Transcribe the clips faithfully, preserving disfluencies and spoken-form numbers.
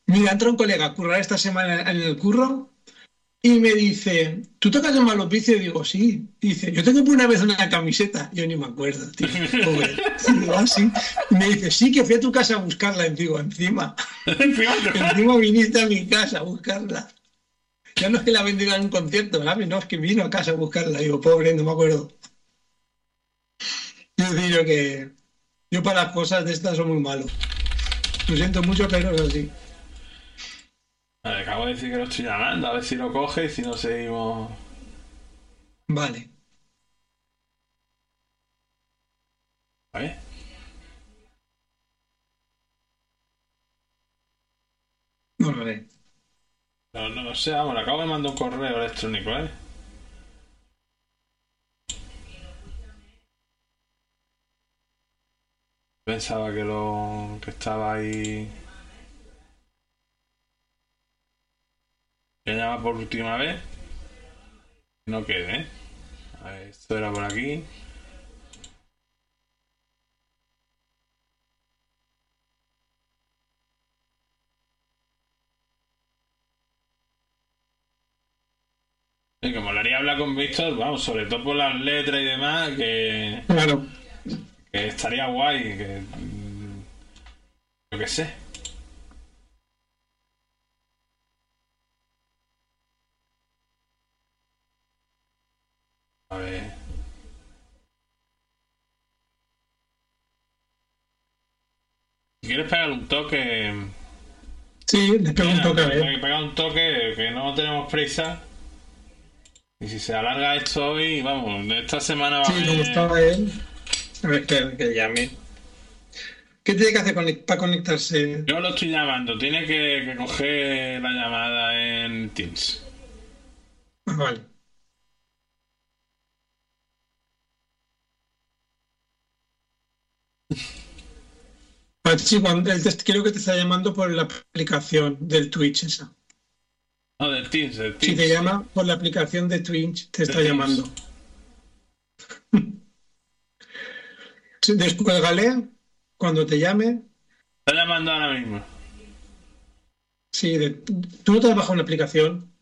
Mira, entra un colega a currar esta semana en el curro y me dice, ¿tú tocas en Malos Vicios? Y digo, sí. Y dice, yo te compré una vez una camiseta. Yo ni me acuerdo, tío. Pobre. Y digo, ah, sí. Y me dice, sí, que fui a tu casa a buscarla. Y digo, encima. Fíjate. Encima viniste a mi casa a buscarla. Ya no es que la vendieron en un concierto, ¿sabes? No, es que vino a casa a buscarla. Digo, pobre, no me acuerdo. Yo digo que yo para las cosas de estas soy muy malo. Lo siento mucho, pero es así. Vale, acabo de decir que lo estoy llamando, a ver si lo coge y si no seguimos. Vale. A ver. No lo sé. No, no lo sé, vamos, le acabo de mandar un correo electrónico, ¿eh? Pensaba que lo. que estaba ahí. Que llama por última vez. No quede, ¿eh? A ver, esto era por aquí. Sí, que molaría hablar con Víctor, vamos, sobre todo por las letras y demás, que, Claro. que estaría guay, que mm, yo qué sé. A ver. Si quieres pegar un toque. Sí, les Mira, pregunto que a hay ver. que pegar un toque, que no tenemos prisa. Y si se alarga esto hoy, vamos, esta semana va a Sí, como haber. estaba él, a ver que, que llame. ¿Qué tiene que hacer conec- para conectarse? Yo lo estoy llamando, tiene que, que coger la llamada en Teams. Ah, vale. Ah, sí, cuando él te- creo que te está llamando por la aplicación del Twitch esa. No, del Teams, del Si te Teams. llama por la aplicación de Twitch, te De está Teams. llamando. Sí, después, Galea, cuando te llame, Está llamando ahora mismo. sí, de- tú no te has bajado una aplicación.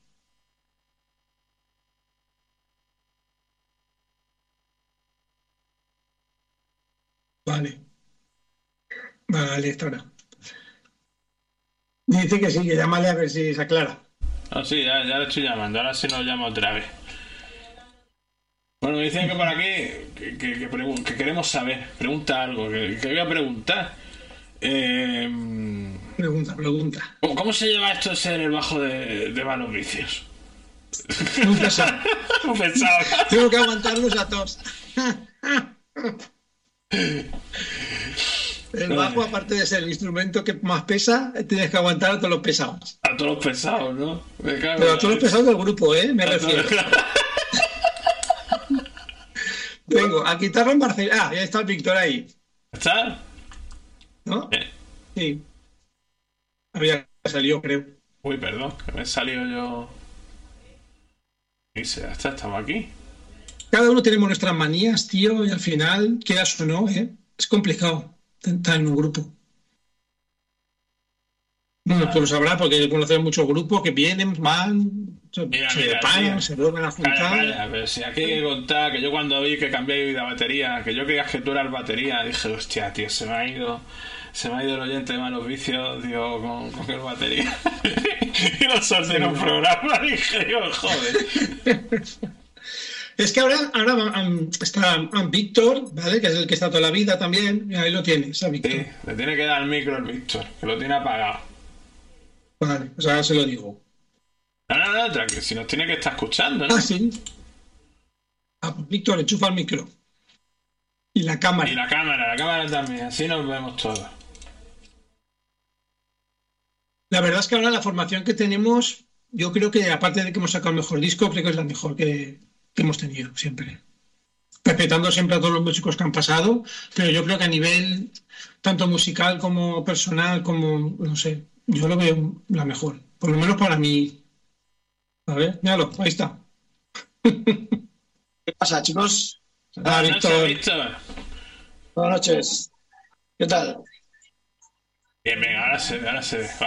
Vale, vale, está ahora. Dice que sí, que llámale a ver si se aclara. Ah, sí, ya, ya le estoy llamando, ahora sí nos llama otra vez. Bueno, me dicen que por aquí que, que, que pregun- que queremos saber, pregunta algo, que, que voy a preguntar. Eh, Pregunta, pregunta. ¿cómo, cómo se lleva esto de ser el bajo de, de malos vicios? Muy pesado. Un pesado. Tengo que aguantarlos a todos. El bajo, aparte de ser el instrumento que más pesa, tienes que aguantar a todos los pesados. A todos los pesados, ¿no? Me cago Pero en a la todos los leche. pesados del grupo, ¿eh? Me A todos- refiero. Vengo a quitarlo en Barcelona. Ah, ya está el Víctor ahí, ¿Está? ¿no? Eh, Sí, había salido, creo. Uy, perdón, que me he salido yo. Y se, ya está, estamos aquí. Cada uno tenemos nuestras manías, tío, y al final, quieras o no, ¿eh? Es complicado estar en un grupo. Bueno, tú lo sabrás porque conoces muchos grupos que vienen, van, se, Mira, se mira, tío. paran, se vuelven a Calla, juntar. calla, pero si aquí hay que contar que yo cuando vi que cambié de batería, que yo creía que tú eras batería, dije, hostia, tío, se me ha ido, se me ha ido el oyente de malos vicios, digo, con, con el batería. Y lo solté en un programa, dije, yo, joder. Es que ahora, ahora um, está um, Víctor, ¿vale? Que es el que está toda la vida también. Y ahí lo tienes, a Sí, Víctor. le tiene que dar el micro el Víctor, que lo tiene apagado. Vale, pues ahora se lo digo. No, no, no, tranquilo, si nos tiene que estar escuchando, Ah, ¿no? sí. Ah, pues Víctor, enchufa el micro. Y la Y cámara. la cámara, la cámara también, así nos vemos todos. La verdad es que ahora la formación que tenemos, yo creo que aparte de que hemos sacado el mejor disco, creo que es la mejor que, que hemos tenido siempre. Respetando siempre a todos los músicos que han pasado, pero yo creo que a nivel tanto musical como personal, como, no sé, yo lo veo la mejor. Por lo menos para mí. A ver, míralo, ahí está. ¿Qué pasa, chicos? Ah, Buenas noches, Víctor. Víctor. Buenas noches. ¿Qué tal? Bien, venga, ahora se, ahora se ve.